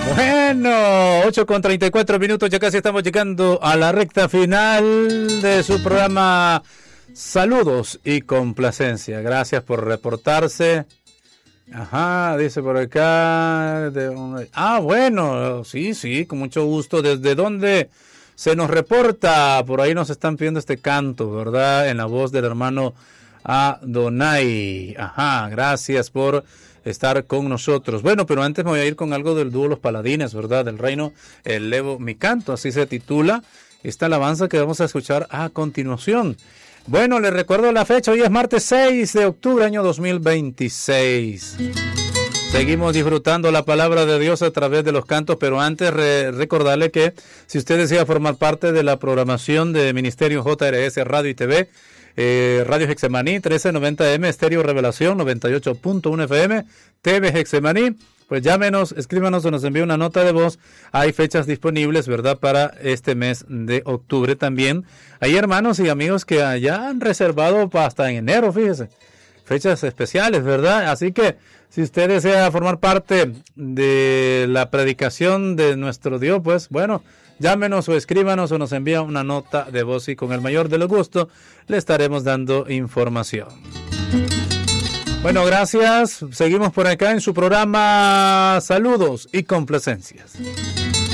Bueno, 8:34, ya casi estamos llegando a la recta final de su programa Saludos y Complacencia. Gracias por reportarse. Ajá, dice por acá. Bueno, sí, con mucho gusto. ¿Desde dónde se nos reporta? Por ahí nos están pidiendo este canto, ¿verdad? En la voz del hermano Adonai. Ajá, gracias por estar con nosotros. Bueno, pero antes me voy a ir con algo del dúo Los Paladines, ¿verdad? Del reino, elevo mi canto, así se titula esta alabanza que vamos a escuchar a continuación. Bueno, les recuerdo la fecha, hoy es martes 6 de octubre, año 2026. Seguimos disfrutando la palabra de Dios a través de los cantos, pero antes recordarle que si usted desea formar parte de la programación de Ministerio JRS Radio y TV, Radio Hexemaní 1390M, Estéreo Revelación 98.1 FM, TV Hexemaní, pues llámenos, escríbanos o nos envíe una nota de voz. Hay fechas disponibles, ¿verdad?, para este mes de octubre también. Hay hermanos y amigos que ya han reservado hasta en enero, fíjese, fechas especiales, ¿verdad? Así que si usted desea formar parte de la predicación de nuestro Dios, pues bueno, llámenos o escríbanos o nos envía una nota de voz y con el mayor de los gustos le estaremos dando información. Bueno, gracias. Seguimos por acá en su programa Saludos y Complacencias.